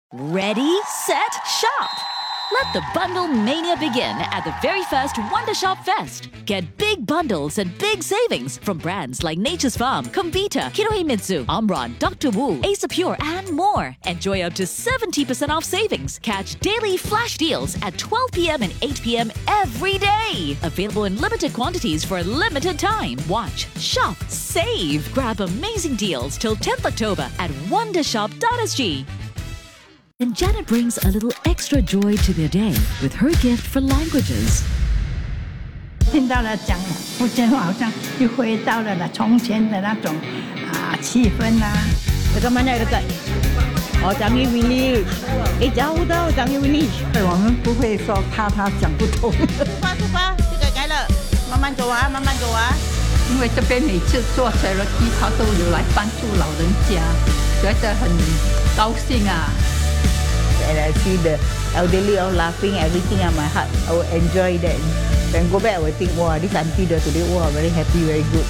Ready, set, shop! Let the bundle mania begin at the very first Wonder Shop Fest. Get big bundles and big savings from brands like Nature's Farm, Comvita, Kinohimitsu, Omron, Dr. Wu, Ace Pure, and more. Enjoy up to 70% off savings. Catch daily flash deals at 12 p.m. and 8 p.m. every day. Available in limited quantities for a limited time. Watch, shop, save. Grab amazing deals till 10th October at wondershop.sg. And Janet brings a little extra joy to their day with her gift for languages. 听到了讲福建话，好像又回到了从前的那种气氛啊。这个mana dekat？哦，讲英文哩。jauh tau讲英文哩。我们不会说怕他讲不通。出发，这个了，慢慢走啊，慢慢走啊。因为这边每次做 charity， 他都有来帮助老人家，觉得很高兴啊。And I see the elderly all laughing, everything on my heart. I will enjoy that. Then go back, I will think, wow, this auntie there today, wow, very happy, very good.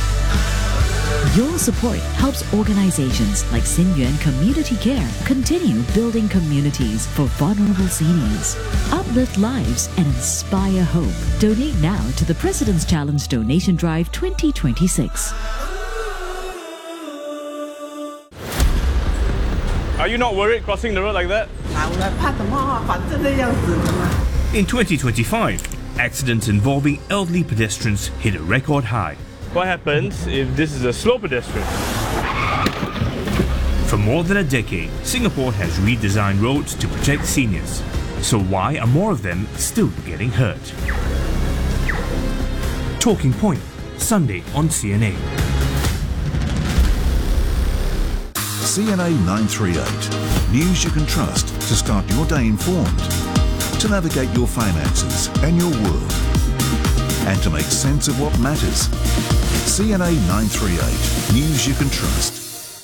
Your support helps organizations like Xinyuan Community Care continue building communities for vulnerable seniors, uplift lives, and inspire hope. Donate now to the President's Challenge Donation Drive 2026. Are you not worried crossing the road like that? In 2025, accidents involving elderly pedestrians hit a record high. What happens if this is a slow pedestrian? For more than a decade, Singapore has redesigned roads to protect seniors. So why are more of them still getting hurt? Talking Point, Sunday on CNA. CNA 938. News you can trust to start your day informed, to navigate your finances and your world, and to make sense of what matters. CNA 938. News you can trust.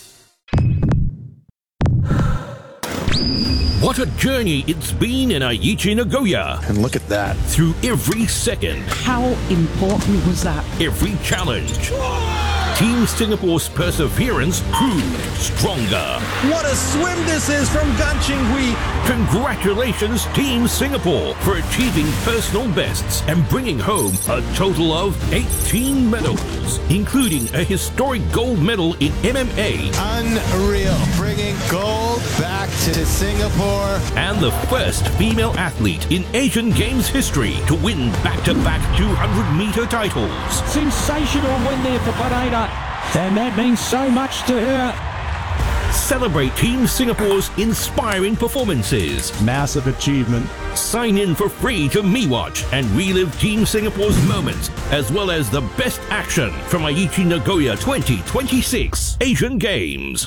What a journey it's been in Aichi Nagoya. And look at that. Through every second. How important was that? Every challenge. Team Singapore's perseverance proved stronger. What a swim this is from Gan Qinghui. Congratulations, Team Singapore, for achieving personal bests and bringing home a total of 18 medals, including a historic gold medal in MMA. Unreal. Bringing gold back to Singapore. And the first female athlete in Asian Games history to win back-to-back 200-meter titles. Sensational win there for Pereira. And that means so much to her. Celebrate Team Singapore's inspiring performances. Massive achievement. Sign in for free to MeWatch and relive Team Singapore's moments, as well as the best action from Aichi Nagoya 2026 Asian Games.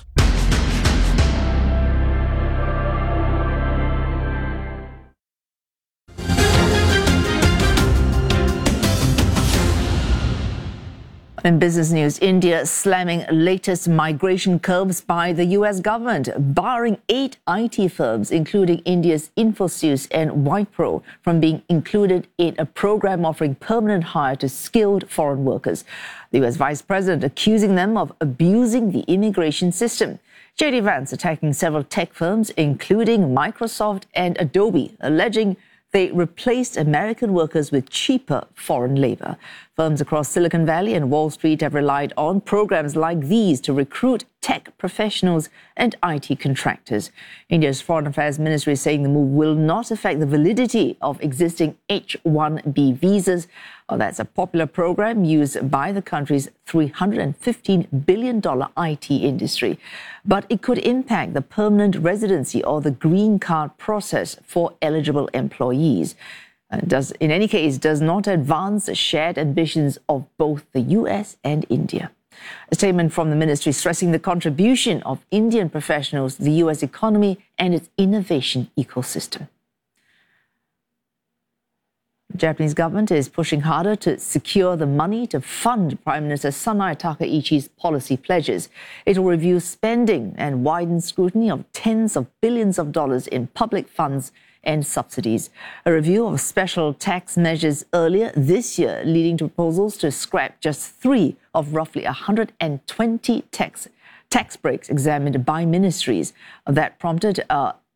In business news, India slamming latest migration curbs by the US government, barring 8 IT firms, including India's Infosys and Wipro, from being included in a program offering permanent hire to skilled foreign workers. The US Vice President accusing them of abusing the immigration system. JD Vance attacking several tech firms, including Microsoft and Adobe, alleging they replaced American workers with cheaper foreign labor. Firms across Silicon Valley and Wall Street have relied on programs like these to recruit tech professionals and IT contractors. India's Foreign Affairs Ministry is saying the move will not affect the validity of existing H-1B visas. Well, that's a popular program used by the country's $315 billion IT industry. But it could impact the permanent residency or the green card process for eligible employees. In any case, does not advance the shared ambitions of both the US and India. A statement from the ministry stressing the contribution of Indian professionals to the US economy and its innovation ecosystem. The Japanese government is pushing harder to secure the money to fund Prime Minister Sanai Takaichi's policy pledges. It will review spending and widen scrutiny of tens of billions of dollars in public funds and subsidies. A review of special tax measures earlier this year, leading to proposals to scrap just 3 of roughly 120 tax breaks examined by ministries. That prompted a